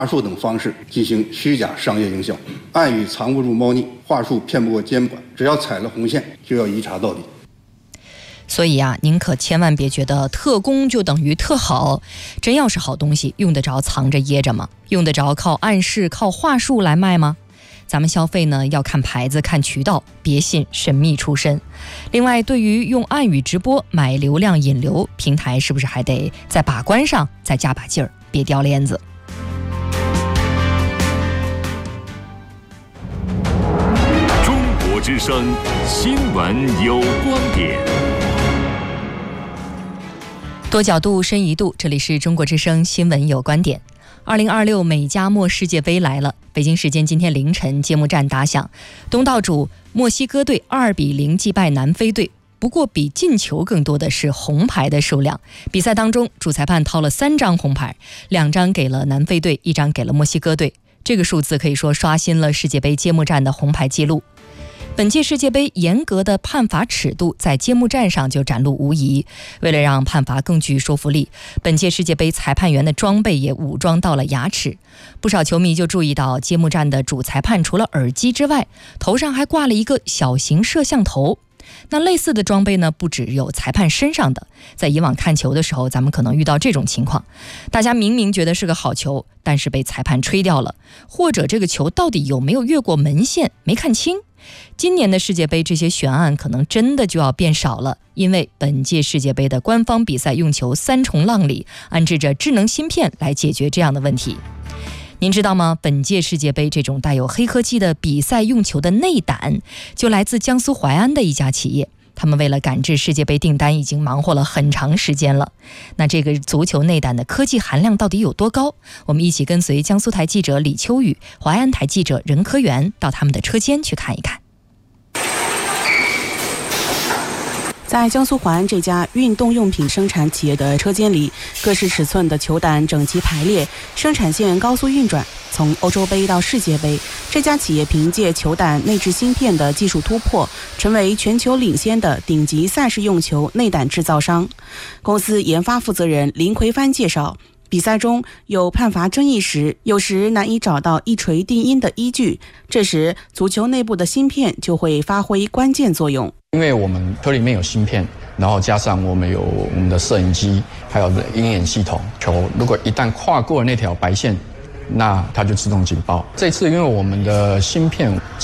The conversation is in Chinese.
话术等方式进行虚假商业营销，暗语藏不住猫腻，话术骗不过监管，只要踩了红线就要一查到底。 所以啊，您可千万别觉得特供就等于特好，真要是好东西，用得着藏着掖着吗？用得着靠暗示、靠话术来卖吗？咱们消费呢，要看牌子、看渠道，别信神秘出身。另外，对于用暗语直播买流量引流，平台是不是还得在把关上再加把劲儿，别掉链子。 中国之声新闻有观点， 多角度深一度，这里是中国之声新闻有观点。2026美加墨世界杯来了，北京时间今天凌晨揭幕战打响，东道主墨西哥队2-0击败南非队。不过比进球更多的是红牌的数量。比赛当中，主裁判掏了3张红牌，2张给了南非队，1张给了墨西哥队。这个数字可以说刷新了世界杯揭幕战的红牌记录。本届世界杯严格的判罚尺度在揭幕战上就展露无遗。为了让判罚更具说服力，本届世界杯裁判员的装备也武装到了牙齿。不少球迷就注意到，揭幕战的主裁判除了耳机之外，头上还挂了一个小型摄像头。那类似的装备呢，不只有裁判身上的。在以往看球的时候，咱们可能遇到这种情况，大家明明觉得是个好球，但是被裁判吹掉了，或者这个球到底有没有越过门线没看清。今年的世界杯这些悬案可能真的就要变少了，因为本届世界杯的官方比赛用球3重浪里安置着智能芯片来解决这样的问题。您知道吗？本届世界杯这种带有黑科技的比赛用球的内胆，就来自江苏淮安的一家企业。他们为了赶制世界杯订单，已经忙活了很长时间了。那这个足球内胆的科技含量到底有多高？我们一起跟随江苏台记者李秋雨、淮安台记者任科元到他们的车间去看一看。 在江苏淮安这家运动用品生产企业的车间里，各式尺寸的球胆整齐排列，生产线高速运转。从欧洲杯到世界杯，这家企业凭借球胆内置芯片的技术突破，成为全球领先的顶级赛事用球内胆制造商。公司研发负责人林奎帆介绍，比赛中有判罚争议时，有时难以找到一锤定音的依据，这时足球内部的芯片就会发挥关键作用。 因为我们球里面有芯片，然后加上我们有我们的摄影机，还有鹰眼系统，球如果一旦跨过那条白线，那它就自动警报。这次因为我们的芯片